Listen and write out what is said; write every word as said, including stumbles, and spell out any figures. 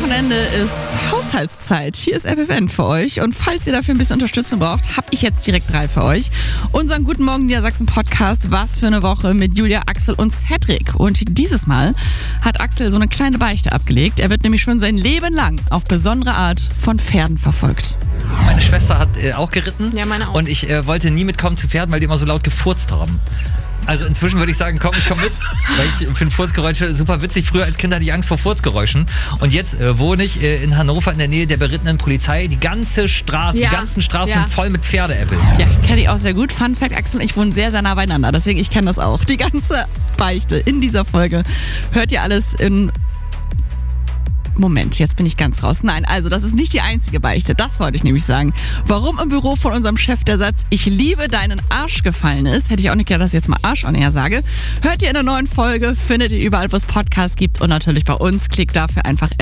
Wochenende ist Haushaltszeit. Hier ist F F N für euch. Und falls ihr dafür ein bisschen Unterstützung braucht, habe ich jetzt direkt drei für euch. Unseren Guten Morgen Niedersachsen Podcast Was für eine Woche mit Julia, Axel und Cedric. Und dieses Mal hat Axel so eine kleine Beichte abgelegt. Er wird nämlich schon sein Leben lang auf besondere Art von Pferden verfolgt. Meine Schwester hat äh, auch geritten. Ja, meine auch. Und ich äh, wollte nie mitkommen zu Pferden, weil die immer so laut gefurzt haben. Also inzwischen würde ich sagen, komm, ich komm mit, weil ich finde Furzgeräusche super witzig. Früher als Kind hatte ich Angst vor Furzgeräuschen. Und jetzt äh, wohne ich äh, in Hannover in der Nähe der berittenen Polizei. Die ganze Straße, Ja. die ganzen Straßen Ja. sind voll mit Pferdeäppeln. Ja, kenne ich auch sehr gut. Fun Fact, Axel und ich wohnen sehr, sehr nah beieinander. Deswegen, ich kenne das auch. Die ganze Beichte in dieser Folge hört ihr alles in... Moment, jetzt bin ich ganz raus. Nein, also das ist nicht die einzige Beichte. Das wollte ich nämlich sagen. Warum im Büro von unserem Chef der Satz "Ich liebe deinen Arsch" gefallen ist, hätte ich auch nicht gedacht, dass ich jetzt mal Arsch on air sage. Hört ihr in der neuen Folge, findet ihr überall, wo es Podcasts gibt und natürlich bei uns. Klickt dafür einfach